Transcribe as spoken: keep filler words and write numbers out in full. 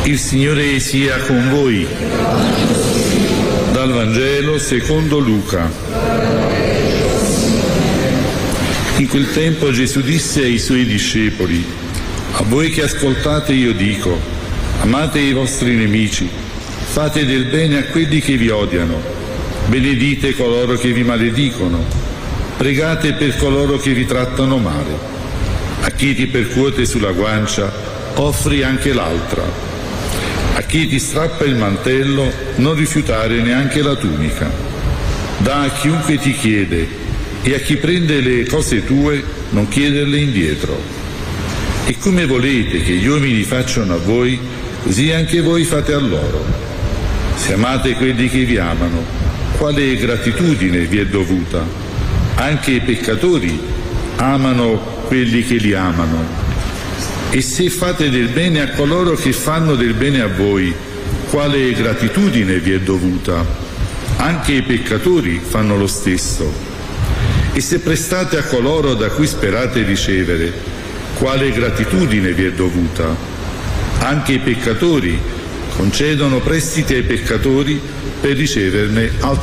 Il Signore sia con voi. Dal Vangelo secondo Luca. In quel tempo Gesù disse ai suoi discepoli: a voi che ascoltate io dico, amate i vostri nemici, fate del bene a quelli che vi odiano, benedite coloro che vi maledicono, pregate per coloro che vi trattano male. A chi ti percuote sulla guancia, offri anche l'altra. A chi ti strappa il mantello, non rifiutare neanche la tunica. Dà a chiunque ti chiede, e a chi prende le cose tue, non chiederle indietro. E come volete che gli uomini facciano a voi, così anche voi fate a loro. Se amate quelli che vi amano, quale gratitudine vi è dovuta? Anche i peccatori amano quelli che li amano. E se fate del bene a coloro che fanno del bene a voi, quale gratitudine vi è dovuta? Anche i peccatori fanno lo stesso. E se prestate a coloro da cui sperate ricevere, quale gratitudine vi è dovuta? Anche i peccatori concedono prestiti ai peccatori per riceverne altrettanto.